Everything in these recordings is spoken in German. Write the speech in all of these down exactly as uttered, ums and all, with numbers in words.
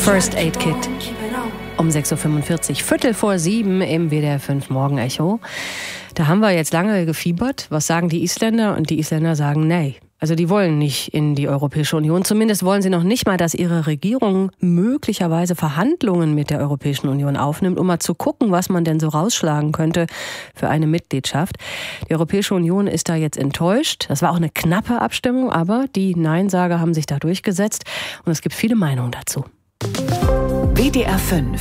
First Aid Kit. Um sechs Uhr fünfundvierzig, Viertel vor sieben im W D R fünf Morgenecho. Da haben wir jetzt lange gefiebert. Was sagen die Isländer? Und die Isländer sagen, nee. Also die wollen nicht in die Europäische Union. Zumindest wollen sie noch nicht mal, dass ihre Regierung möglicherweise Verhandlungen mit der Europäischen Union aufnimmt, um mal zu gucken, was man denn so rausschlagen könnte für eine Mitgliedschaft. Die Europäische Union ist da jetzt enttäuscht. Das war auch eine knappe Abstimmung, aber die Neinsager haben sich da durchgesetzt. Und es gibt viele Meinungen dazu. W D R fünf.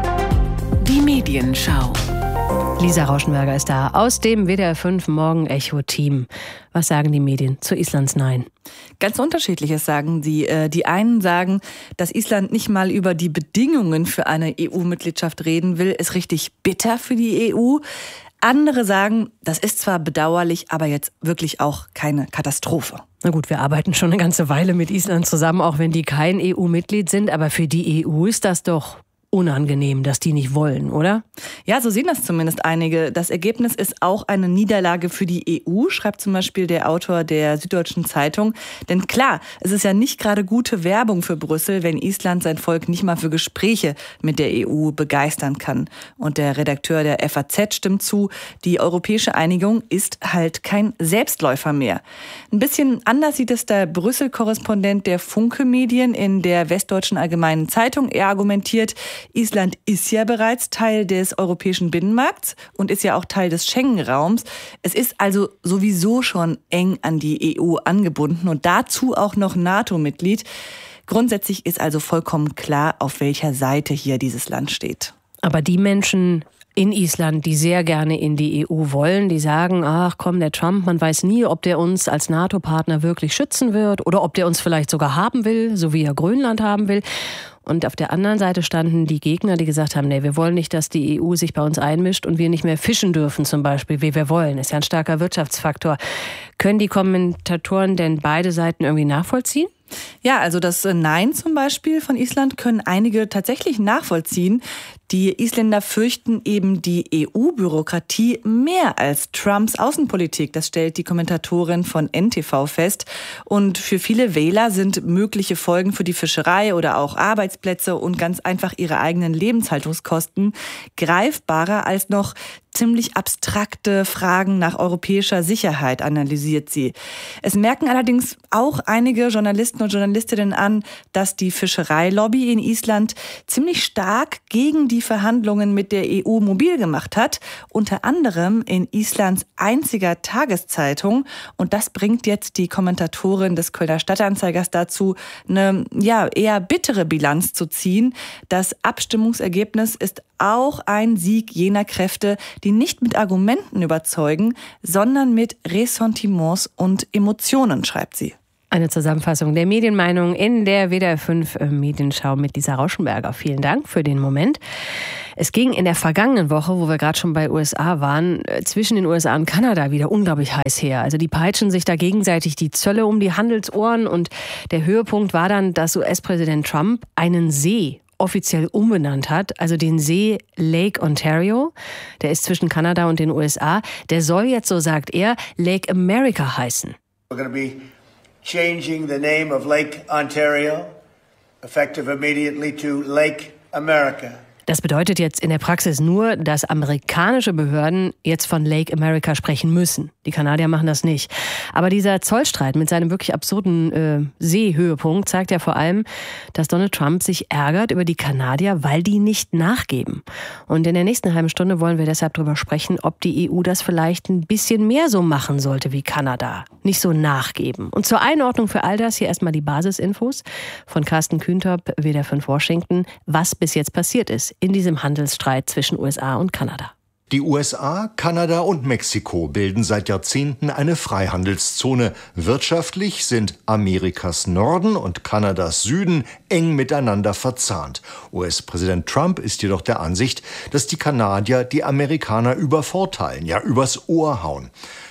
Die Medienschau. Lisa Rauschenberger ist da aus dem W D R fünf Morgenecho-Team. Was sagen die Medien zu Islands Nein? Ganz Unterschiedliches sagen sie. Die einen sagen, dass Island nicht mal über die Bedingungen für eine E U-Mitgliedschaft reden will, ist richtig bitter für die E U. Andere sagen, das ist zwar bedauerlich, aber jetzt wirklich auch keine Katastrophe. Na gut, wir arbeiten schon eine ganze Weile mit Island zusammen, auch wenn die kein E U-Mitglied sind. Aber für die E U ist das doch unangenehm, dass die nicht wollen, oder? Ja, so sehen das zumindest einige. Das Ergebnis ist auch eine Niederlage für die E U, schreibt zum Beispiel der Autor der Süddeutschen Zeitung. Denn klar, es ist ja nicht gerade gute Werbung für Brüssel, wenn Island sein Volk nicht mal für Gespräche mit der E U begeistern kann. Und der Redakteur der F A Z stimmt zu, die europäische Einigung ist halt kein Selbstläufer mehr. Ein bisschen anders sieht es der Brüssel-Korrespondent der Funke-Medien in der Westdeutschen Allgemeinen Zeitung. Er argumentiert, Island ist ja bereits Teil des europäischen Binnenmarkts und ist ja auch Teil des Schengen-Raums. Es ist also sowieso schon eng an die E U angebunden und dazu auch noch NATO-Mitglied. Grundsätzlich ist also vollkommen klar, auf welcher Seite hier dieses Land steht. Aber die Menschen in Island, die sehr gerne in die E U wollen, die sagen, ach komm, der Trump, man weiß nie, ob der uns als NATO-Partner wirklich schützen wird oder ob der uns vielleicht sogar haben will, so wie er Grönland haben will. Und auf der anderen Seite standen die Gegner, die gesagt haben, nee, wir wollen nicht, dass die E U sich bei uns einmischt und wir nicht mehr fischen dürfen zum Beispiel, wie wir wollen. Ist ja ein starker Wirtschaftsfaktor. Können die Kommentatoren denn beide Seiten irgendwie nachvollziehen? Ja, also das Nein zum Beispiel von Island können einige tatsächlich nachvollziehen. Die Isländer fürchten eben die E U-Bürokratie mehr als Trumps Außenpolitik. Das stellt die Kommentatorin von N T V fest. Und für viele Wähler sind mögliche Folgen für die Fischerei oder auch Arbeitsplätze und ganz einfach ihre eigenen Lebenshaltungskosten greifbarer als noch ziemlich abstrakte Fragen nach europäischer Sicherheit, analysiert sie. Es merken allerdings auch einige Journalisten und Journalistinnen an, dass die Fischereilobby in Island ziemlich stark gegen die Verhandlungen mit der E U mobil gemacht hat, unter anderem in Islands einziger Tageszeitung. Und das bringt jetzt die Kommentatorin des Kölner Stadtanzeigers dazu, eine ja, eher bittere Bilanz zu ziehen. Das Abstimmungsergebnis ist auch ein Sieg jener Kräfte, die nicht mit Argumenten überzeugen, sondern mit Ressentiments und Emotionen, schreibt sie. Eine Zusammenfassung der Medienmeinung in der W D R fünf Medienschau mit Lisa Rauschenberger. Vielen Dank für den Moment. Es ging in der vergangenen Woche, wo wir gerade schon bei U S A waren, zwischen den U S A und Kanada wieder unglaublich heiß her. Also die peitschen sich da gegenseitig die Zölle um die Handelsohren und der Höhepunkt war dann, dass U S-Präsident Trump einen See offiziell umbenannt hat, also den See Lake Ontario. Der ist zwischen Kanada und den U S A. Der soll jetzt, so sagt er, Lake America heißen. We're going to be changing the name of Lake Ontario, effective immediately to Lake America. Das bedeutet jetzt in der Praxis nur, dass amerikanische Behörden jetzt von Lake America sprechen müssen. Die Kanadier machen das nicht. Aber dieser Zollstreit mit seinem wirklich absurden äh, Seehöhepunkt zeigt ja vor allem, dass Donald Trump sich ärgert über die Kanadier, weil die nicht nachgeben. Und in der nächsten halben Stunde wollen wir deshalb darüber sprechen, ob die E U das vielleicht ein bisschen mehr so machen sollte wie Kanada. Nicht so nachgeben. Und zur Einordnung für all das hier erstmal die Basisinfos von Carsten Kühntop, W D R fünf Washington, was bis jetzt passiert ist in diesem Handelsstreit zwischen U S A und Kanada. Die U S A, Kanada und Mexiko bilden seit Jahrzehnten eine Freihandelszone. Wirtschaftlich sind Amerikas Norden und Kanadas Süden eng miteinander verzahnt. U S-Präsident Trump ist jedoch der Ansicht, dass die Kanadier die Amerikaner übervorteilen, ja übers Ohr hauen.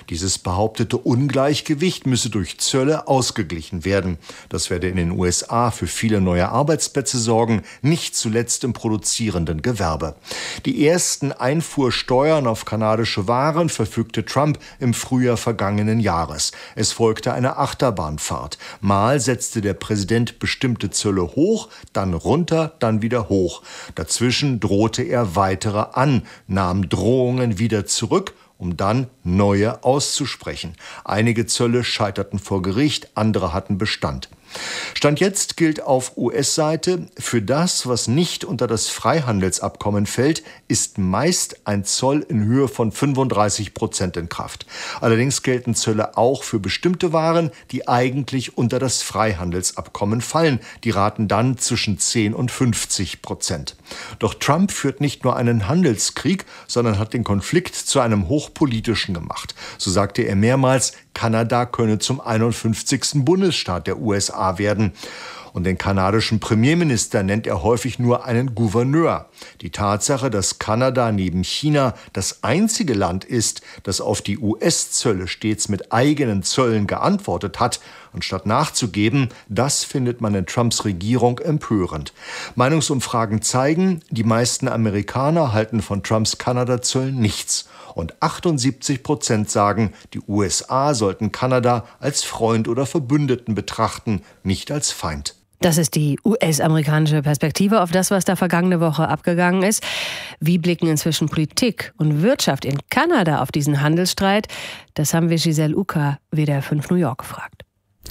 Dieses behauptete Ungleichgewicht müsse durch Zölle ausgeglichen werden. Das werde in den U S A für viele neue Arbeitsplätze sorgen, nicht zuletzt im produzierenden Gewerbe. Die ersten Einfuhrsteuern auf kanadische Waren verfügte Trump im Frühjahr vergangenen Jahres. Es folgte eine Achterbahnfahrt. Mal setzte der Präsident bestimmte Zölle hoch, dann runter, dann wieder hoch. Dazwischen drohte er weitere an, nahm Drohungen wieder zurück, um dann neue auszusprechen. Einige Zölle scheiterten vor Gericht, andere hatten Bestand. Stand jetzt gilt auf U S-Seite, für das, was nicht unter das Freihandelsabkommen fällt, ist meist ein Zoll in Höhe von fünfunddreißig Prozent in Kraft. Allerdings gelten Zölle auch für bestimmte Waren, die eigentlich unter das Freihandelsabkommen fallen. Die raten dann zwischen zehn und fünfzig Prozent. Doch Trump führt nicht nur einen Handelskrieg, sondern hat den Konflikt zu einem hochpolitischen gemacht. So sagte er mehrmals, Kanada könne zum einundfünfzigsten Bundesstaat der U S A werden. Und den kanadischen Premierminister nennt er häufig nur einen Gouverneur. Die Tatsache, dass Kanada neben China das einzige Land ist, das auf die U S-Zölle stets mit eigenen Zöllen geantwortet hat, anstatt nachzugeben, das findet man in Trumps Regierung empörend. Meinungsumfragen zeigen, die meisten Amerikaner halten von Trumps Kanada-Zöllen nichts. Und achtundsiebzig Prozent sagen, die U S A sollten Kanada als Freund oder Verbündeten betrachten, nicht als Feind. Das ist die U S-amerikanische Perspektive auf das, was da vergangene Woche abgegangen ist. Wie blicken inzwischen Politik und Wirtschaft in Kanada auf diesen Handelsstreit? Das haben wir Giselle Uka, W D R fünf New York, gefragt.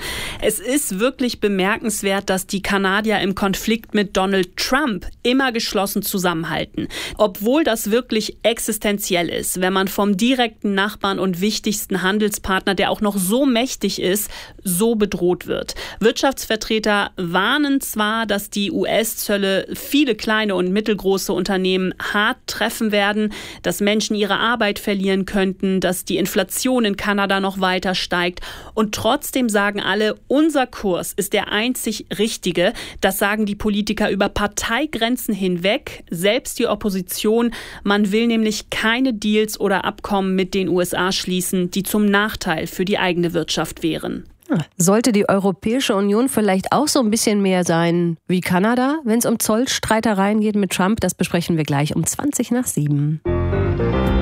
Es ist wirklich bemerkenswert, dass die Kanadier im Konflikt mit Donald Trump immer geschlossen zusammenhalten. Obwohl das wirklich existenziell ist, wenn man vom direkten Nachbarn und wichtigsten Handelspartner, der auch noch so mächtig ist, so bedroht wird. Wirtschaftsvertreter warnen zwar, dass die U S-Zölle viele kleine und mittelgroße Unternehmen hart treffen werden, dass Menschen ihre Arbeit verlieren könnten, dass die Inflation in Kanada noch weiter steigt. Und trotzdem sagen alle, unser Kurs ist der einzig richtige. Das sagen die Politiker über Parteigrenzen hinweg, selbst die Opposition. Man will nämlich keine Deals oder Abkommen mit den U S A schließen, die zum Nachteil für die eigene Wirtschaft wären. Sollte die Europäische Union vielleicht auch so ein bisschen mehr sein wie Kanada, wenn es um Zollstreitereien geht mit Trump? Das besprechen wir gleich um zwanzig nach sieben.